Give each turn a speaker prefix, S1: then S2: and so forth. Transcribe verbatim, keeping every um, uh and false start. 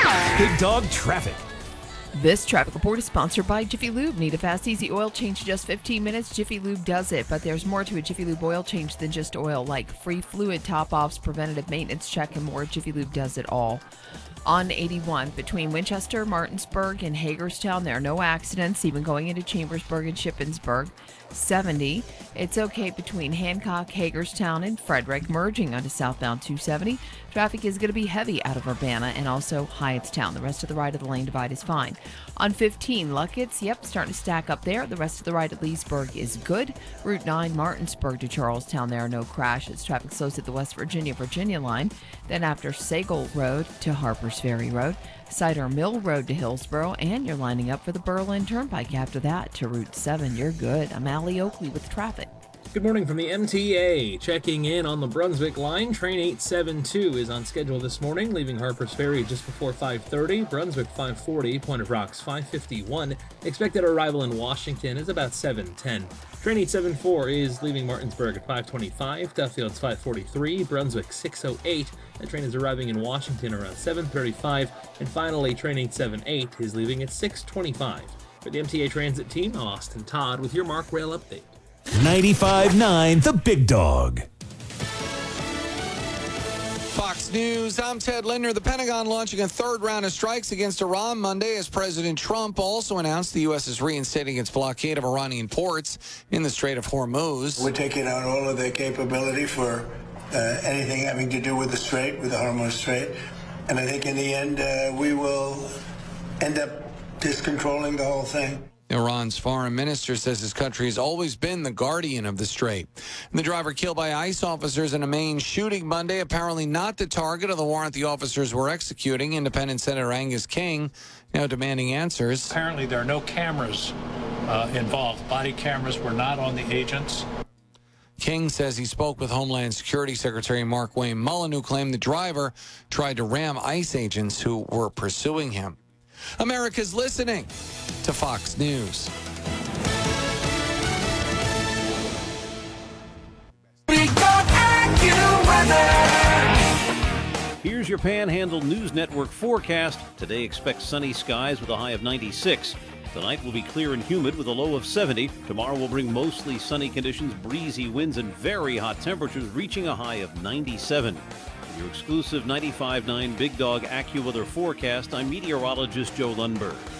S1: Big Dog Traffic.
S2: This traffic report is sponsored by Jiffy Lube. Need a fast, easy oil change in just fifteen minutes? Jiffy Lube does it, but there's more to a Jiffy Lube oil change than just oil, like free fluid top-offs, preventative maintenance check, and more. Jiffy Lube does it all. On eighty-one, between Winchester, Martinsburg, and Hagerstown, there are no accidents, even going into Chambersburg and Shippensburg. seventy, it's okay between Hancock, Hagerstown, and Frederick, merging onto southbound two seventy. Traffic is going to be heavy out of Urbana and also Hyattstown. The rest of the right of the lane divide is fine. On fifteen, Luckett's, yep, starting to stack up there. The rest of the right at Leesburg is good. Route nine, Martinsburg to Charlestown, there are no crashes. Traffic slows at the West Virginia, Virginia line. Then after Sagal Road to Harpers Ferry Road, Cider Mill Road to Hillsboro, and you're lining up for the Berlin Turnpike after that to Route seven. You're good. I'm Allie Oakley with traffic.
S3: Good morning from the M T A. Checking in on the Brunswick line, train eight seventy-two is on schedule this morning, leaving Harpers Ferry just before five thirty. Brunswick five forty, Point of Rocks five fifty-one. Expected arrival in Washington is about seven ten. Train eight seventy-four is leaving Martinsburg at five twenty-five, Duffield's five forty-three, Brunswick six oh eight. That train is arriving in Washington around seven thirty-five. And finally, train eight seventy-eight is leaving at six twenty-five. For the M T A Transit team, I'm Austin Todd with your Mark Rail update.
S1: ninety-five point nine The Big Dog.
S4: Fox News, I'm Ted Linder. The Pentagon launching a third round of strikes against Iran Monday as President Trump also announced the U S is reinstating its blockade of Iranian ports in the Strait of Hormuz.
S5: We're taking out all of their capability for uh, anything having to do with the Strait, with the Hormuz Strait. And I think in the end, uh, we will end up discontrolling the whole thing.
S4: Iran's foreign minister says his country has always been the guardian of the strait. And the driver killed by ICE officers in a Maine shooting Monday, apparently not the target of the warrant the officers were executing. Independent Senator Angus King now demanding answers.
S6: Apparently there are no cameras uh, involved. Body cameras were not on the agents.
S4: King says he spoke with Homeland Security Secretary Markwayne Mullin, who claimed the driver tried to ram ICE agents who were pursuing him. America's listening to Fox News.
S7: Here's your Panhandle News Network forecast. Today expect sunny skies with a high of ninety-six. Tonight will be clear and humid with a low of seventy. Tomorrow will bring mostly sunny conditions, breezy winds, and very hot temperatures reaching a high of ninety-seven. Your exclusive ninety-five point nine Big Dog AccuWeather forecast, I'm meteorologist Joe Lundberg.